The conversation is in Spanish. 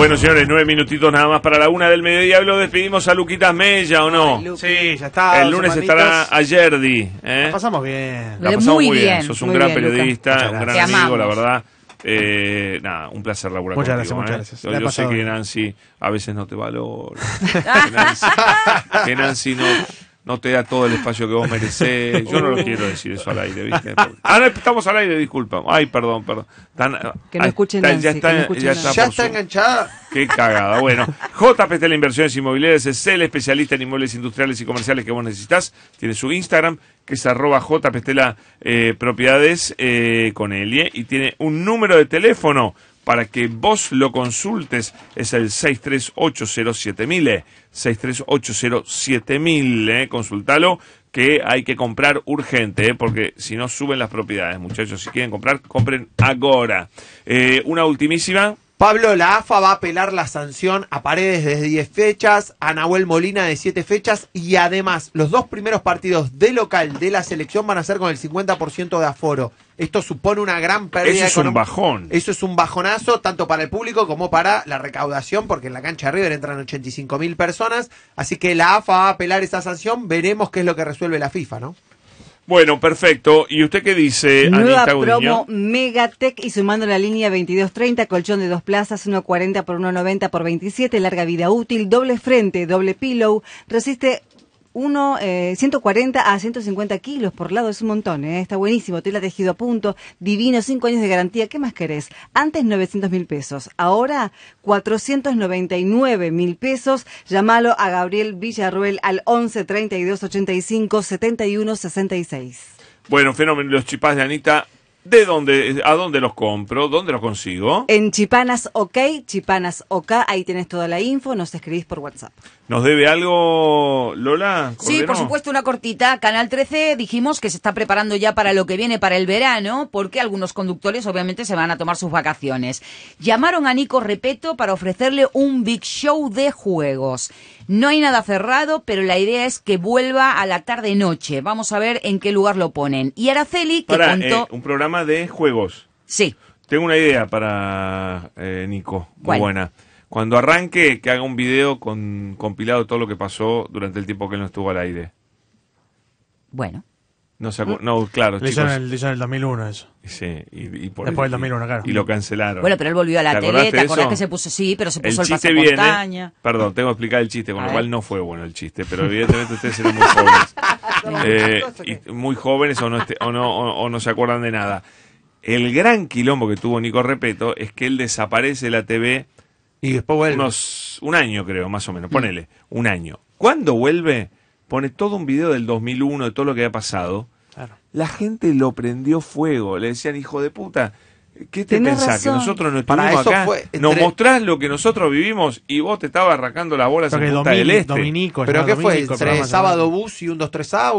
Bueno, señores, 9 minutitos nada más para la 1 del mediodía. Lo despedimos a Luquitas Mella, ¿o no? Sí, ya está. El lunes estará Ayerdi. La pasamos bien. La pasamos muy bien. Sos un muy gran bien, periodista, un gran Te amigo, amamos. la verdad. Nada, un placer laburar Muchas contigo. gracias, muchas gracias. Yo sé que Nancy a veces no te valora. que Nancy no te da todo el espacio que vos merecés. Yo no lo quiero decir eso al aire, ¿viste? No, estamos al aire, disculpa. Ay, perdón. Que no escuchen Nancy, ya está enganchada. Qué cagada. Bueno, JP Estela Inversiones Inmobiliarias es el especialista en inmuebles industriales y comerciales que vos necesitas. Tiene su Instagram, que es @JP Estela Propiedades con Elie, y tiene un número de teléfono para que vos lo consultes. Es el 63807.000, 63807.000, consultalo, que hay que comprar urgente, porque si no suben las propiedades, muchachos. Si quieren comprar, compren ahora. Una ultimísima. Pablo, la AFA va a apelar la sanción a Paredes de 10 fechas, a Nahuel Molina de 7 fechas, y además los 2 primeros partidos de local de la selección van a ser con el 50% de aforo. Esto supone una gran pérdida. Eso es un bajón. Eso es un bajonazo, tanto para el público como para la recaudación, porque en la cancha de River entran 85.000 personas. Así que la AFA va a apelar esa sanción. Veremos qué es lo que resuelve la FIFA, ¿no? Bueno, perfecto. ¿Y usted qué dice, Nueva Anita Gudiño? promo Megatech y sumando la línea 2230, colchón de 2 plazas, 1.40 por 1.90 por 27, larga vida útil, doble frente, doble pillow, resiste 140 a 150 kilos por lado, es un montón, está buenísimo, tela tejido a punto, divino, 5 años de garantía, ¿qué más querés? Antes 900.000 pesos, ahora 499.000 pesos, llámalo a Gabriel Villarruel al 11 32 85 71 66. Bueno, fenómeno, los chipás de Anita, ¿a dónde los compro? ¿Dónde los consigo? En Chipanas OK, ahí tenés toda la info, nos escribís por WhatsApp. ¿Nos debe algo, Lola? Sí, ¿Cordero? por supuesto, una cortita. Canal 13 dijimos que se está preparando ya para lo que viene para el verano, porque algunos conductores obviamente se van a tomar sus vacaciones. Llamaron a Nico Repetto para ofrecerle un big show de juegos. No hay nada cerrado, pero la idea es que vuelva a la tarde-noche. Vamos a ver en qué lugar lo ponen. Y Araceli, que contó... un programa de juegos. Sí. Tengo una idea para Nico, muy ¿Cuál? buena. Cuando arranque, que haga un video compilado de todo lo que pasó durante el tiempo que él no estuvo al aire. Bueno. No, claro, Le chicos. hizo en el 2001 eso. Sí, Después del 2001, claro. Y lo cancelaron. Bueno, pero él volvió a la tele, ¿te acordás que se puso? Sí, pero se puso el chiste pasaportaña. Perdón, tengo que explicar el chiste, con A lo ver. cual no fue bueno el chiste, pero evidentemente ustedes eran muy jóvenes. Y muy jóvenes o no se acuerdan de nada. El gran quilombo que tuvo Nico Repetto es que él desaparece de la TV Y después vuelve. un año, creo, más o menos. Ponele, un año. Cuando vuelve, pone todo un video del 2001 de todo lo que había pasado. Claro. La gente lo prendió fuego. Le decían, hijo de puta, ¿qué te Tenés pensás? razón. Que nosotros no Para estuvimos eso acá. fue Nos entre- mostrás lo que nosotros vivimos y vos te estabas arrancando las bolas Creo en que Punta del Este. Dominico. ¿Pero qué fue? ¿Entre sábado bus y un 2-3A?